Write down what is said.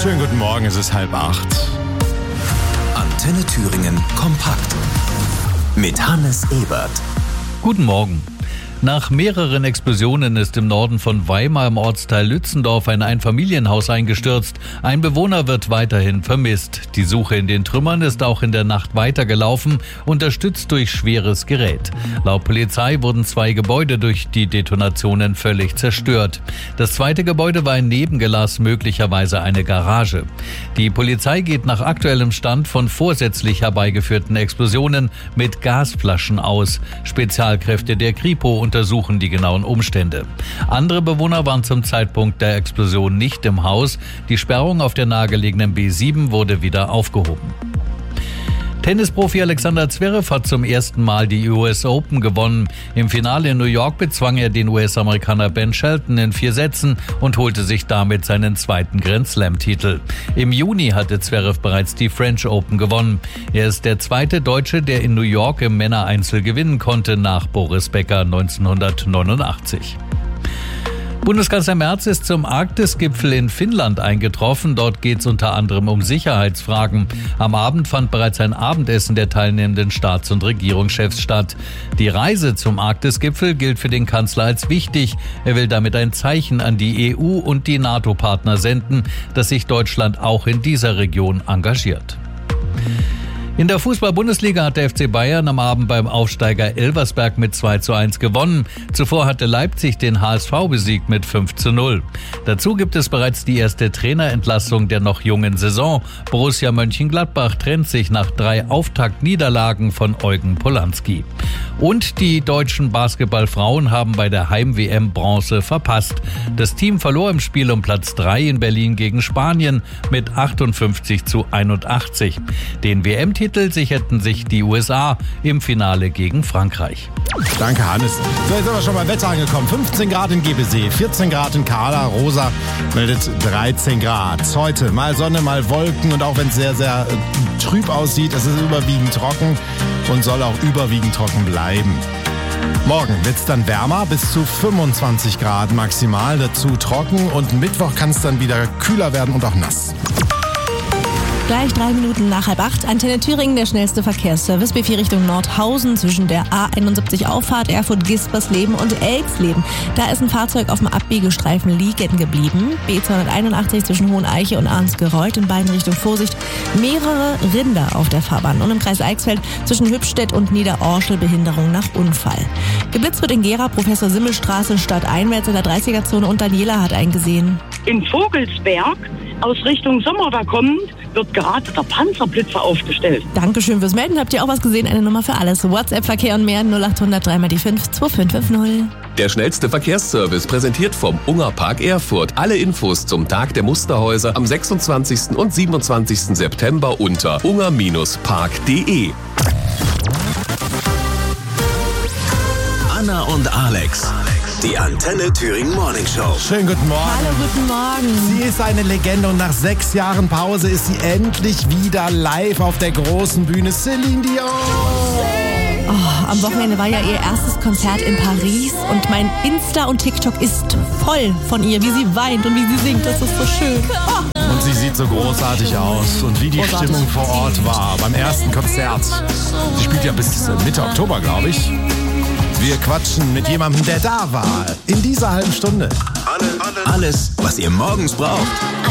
Schönen guten Morgen, es ist 7:30. Antenne Thüringen kompakt mit Hannes Ebert. Guten Morgen. Nach mehreren Explosionen ist im Norden von Weimar im Ortsteil Lützendorf ein Einfamilienhaus eingestürzt. Ein Bewohner wird weiterhin vermisst. Die Suche in den Trümmern ist auch in der Nacht weitergelaufen, unterstützt durch schweres Gerät. Laut Polizei wurden 2 Gebäude durch die Detonationen völlig zerstört. Das zweite Gebäude war ein Nebengelass, möglicherweise eine Garage. Die Polizei geht nach aktuellem Stand von vorsätzlich herbeigeführten Explosionen mit Gasflaschen aus. Spezialkräfte der Kripo untersuchen die genauen Umstände. Andere Bewohner waren zum Zeitpunkt der Explosion nicht im Haus. Die Sperrung auf der nahegelegenen B7 wurde wieder aufgehoben. Tennisprofi Alexander Zverev hat zum ersten Mal die US Open gewonnen. Im Finale in New York bezwang er den US-Amerikaner Ben Shelton in 4 Sätzen und holte sich damit seinen zweiten Grand-Slam-Titel. Im Juni hatte Zverev bereits die French Open gewonnen. Er ist der zweite Deutsche, der in New York im Männereinzel gewinnen konnte, nach Boris Becker 1989. Bundeskanzler Merz ist zum Arktis-Gipfel in Finnland eingetroffen. Dort geht es unter anderem um Sicherheitsfragen. Am Abend fand bereits ein Abendessen der teilnehmenden Staats- und Regierungschefs statt. Die Reise zum Arktis-Gipfel gilt für den Kanzler als wichtig. Er will damit ein Zeichen an die EU und die NATO-Partner senden, dass sich Deutschland auch in dieser Region engagiert. In der Fußball-Bundesliga hat der FC Bayern am Abend beim Aufsteiger Elversberg mit 2:1 gewonnen. Zuvor hatte Leipzig den HSV besiegt mit 5:0. Dazu gibt es bereits die erste Trainerentlassung der noch jungen Saison. Borussia Mönchengladbach trennt sich nach 3 Auftaktniederlagen von Eugen Polanski. Und die deutschen Basketballfrauen haben bei der Heim-WM Bronze verpasst. Das Team verlor im Spiel um Platz 3 in Berlin gegen Spanien mit 58:81. Den WM-Titel sicherten sich die USA im Finale gegen Frankreich. Danke, Hannes. So, jetzt sind wir schon beim Wetter angekommen. 15 Grad in Gebesee, 14 Grad in Kahla, Rosa meldet 13 Grad. Heute mal Sonne, mal Wolken und auch wenn es sehr, sehr trüb aussieht, es ist überwiegend trocken und soll auch überwiegend trocken bleiben. Morgen wird es dann wärmer, bis zu 25 Grad maximal, dazu trocken und Mittwoch kann es dann wieder kühler werden und auch nass. Gleich 3 Minuten nach 7:30. Antenne Thüringen, der schnellste Verkehrsservice. B4 Richtung Nordhausen zwischen der A71 Auffahrt Erfurt-Gispersleben und Elxleben. Da ist ein Fahrzeug auf dem Abbiegestreifen liegen geblieben. B281 zwischen Hoheneiche und Arnsgereuth in beiden Richtungen Vorsicht. Mehrere Rinder auf der Fahrbahn. Und im Kreis Eichsfeld zwischen Hübstedt und Niederorschel Behinderung nach Unfall. Geblitzt wird in Gera, Professor Simmelstraße stadteinwärts in der 30er-Zone und Daniela hat einen gesehen. In Vogelsberg aus Richtung Sommerda kommend wird gerade der Panzerblitzer aufgestellt. Dankeschön fürs Melden. Habt ihr auch was gesehen? Eine Nummer für alles. WhatsApp-Verkehr und mehr 0800 3x5 2550. Der schnellste Verkehrsservice präsentiert vom Ungerpark Erfurt. Alle Infos zum Tag der Musterhäuser am 26. und 27. September unter unger-park.de. Anna und Alex. Die Antenne Thüringen Morning Show. Schönen guten Morgen. Hallo, guten Morgen. Sie ist eine Legende und nach 6 Jahren Pause ist sie endlich wieder live auf der großen Bühne. Celine Dion. Am Wochenende war ja ihr erstes Konzert in Paris und mein Insta und TikTok ist voll von ihr, wie sie weint und wie sie singt. Das ist so schön. Und sie sieht so großartig aus. Und wie die Großartig. Stimmung vor Ort war beim ersten Konzert. Sie spielt ja bis Mitte Oktober, glaube ich. Wir quatschen mit jemandem, der da war. In dieser halben Stunde. Alles, was ihr morgens braucht.